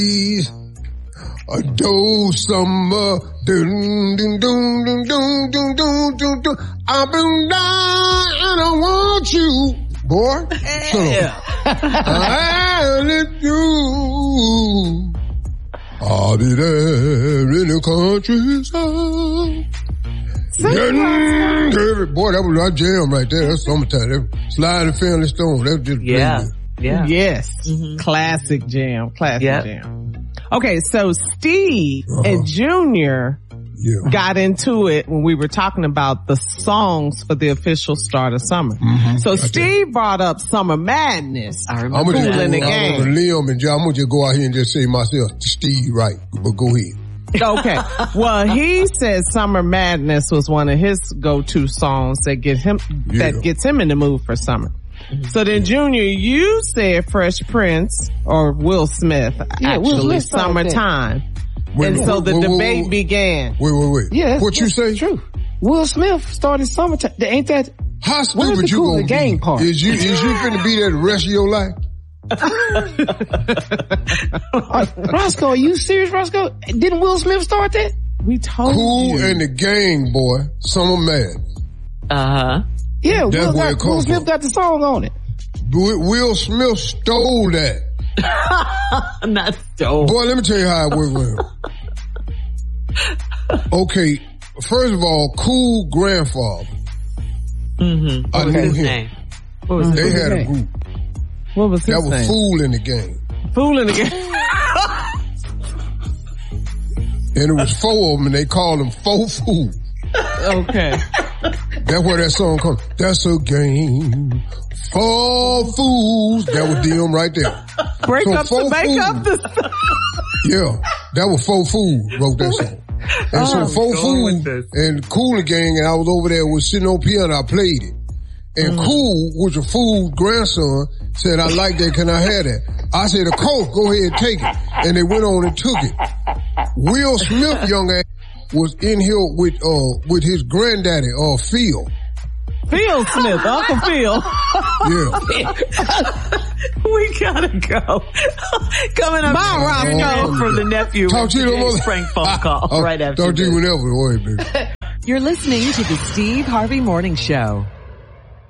Do summer, dun dun dun dun dun dun dun dun dun. I've been down and I want you, boy. Yeah. I'll let you. I'll be there in the countryside. Boy, that was our jam right there. That's summertime. That Slide and Family Stone. That was just yeah. Yes. Mm-hmm. Classic jam. Jam. Okay, so Steve and Junior got into it when we were talking about the songs for the official start of summer. Mm-hmm. So Steve brought up Summer Madness. I remember Cool in the Game. Liam and John, I'm going to just go out here and just say myself, Steve, right, but go ahead. Okay. Well, he said Summer Madness was one of his go-to songs that gets him in the mood for summer. So then, Junior, you said Fresh Prince or Will Smith, actually, Summertime. So the debate began. Wait. Yeah, what you say? True. Will Smith started Summertime. Ain't that? How stupid you gonna be? Part? Is you finna be there the rest of your life? Roscoe, are you serious, Roscoe? Didn't Will Smith start that? We told you. Cool and the Gang, boy. Summer Madness. Uh-huh. Yeah, Will Smith got the song on it. Will Smith stole that. Not stole. Boy, let me tell you how it worked with him. Okay, first of all, Cool grandfather. Mm-hmm. I knew him. What was they had a group. What was his name? That was Fool in the Game. Fool in the Game. And it was 4 of them, and they called them 4 Fools. Okay. That's where that song comes. That's a game for fools. That was them right there. Make up the. Yeah, that was 4 Fools wrote that song. And so 4 Fools and Cool and Gang, and I was over there, was sitting on piano, I played it. And Cool, which a Fool's grandson, said, I like that, can I have that? I said, of course, go ahead and take it. And they went on and took it. Will Smith, young ass, was in here with his granddaddy, Phil. Phil Smith, Uncle Phil. Yeah. We gotta go. Coming up from the nephew. Talk to you mother. Prank phone call right after. Talk to you whenever. Wait, baby. You're listening to the Steve Harvey Morning Show.